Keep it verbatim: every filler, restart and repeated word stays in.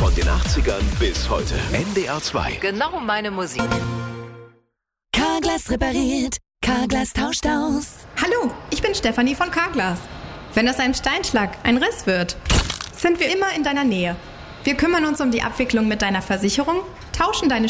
Von den achtzigern bis heute. N D R zwei. Genau meine Musik. Carglass repariert, Carglass tauscht aus. Hallo, ich bin Stefanie von Carglass. Wenn aus einem Steinschlag ein Riss wird, sind wir immer in deiner Nähe. Wir kümmern uns um die Abwicklung mit deiner Versicherung, tauschen deine